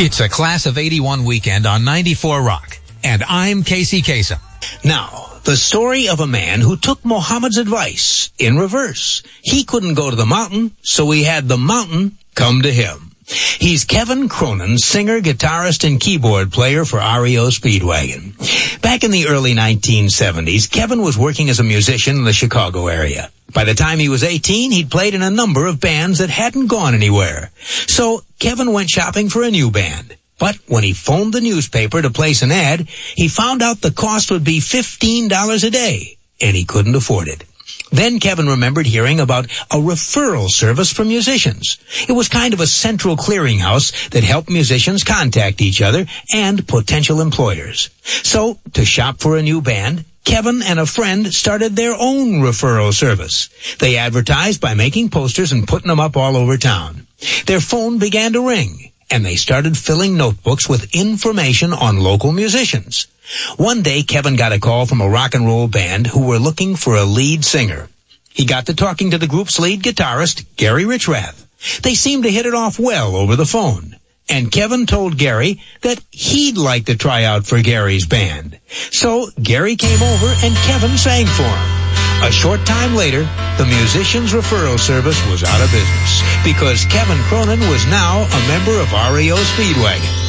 It's a Class of 81 weekend on 94 Rock, and I'm Casey Kasem. Now, the story of a man who took Muhammad's advice in reverse. He couldn't go to the mountain, so he had the mountain come to him. He's Kevin Cronin, singer, guitarist, and keyboard player for REO Speedwagon. Back in the early 1970s, Kevin was working as a musician in the Chicago area. By the time he was 18, he'd played in a number of bands that hadn't gone anywhere. So Kevin went shopping for a new band. But when he phoned the newspaper to place an ad, he found out the cost would be $15 a day, and he couldn't afford it. Then Kevin remembered hearing about a referral service for musicians. It was kind of a central clearinghouse that helped musicians contact each other and potential employers. So, to shop for a new band, Kevin and a friend started their own referral service. They advertised by making posters and putting them up all over town. Their phone began to ring, and they started filling notebooks with information on local musicians. One day, Kevin got a call from a rock and roll band who were looking for a lead singer. He got to talking to the group's lead guitarist, Gary Richrath. They seemed to hit it off well over the phone. And Kevin told Gary that he'd like to try out for Gary's band. So Gary came over and Kevin sang for him. A short time later, the musicians' referral service was out of business because Kevin Cronin was now a member of REO Speedwagon.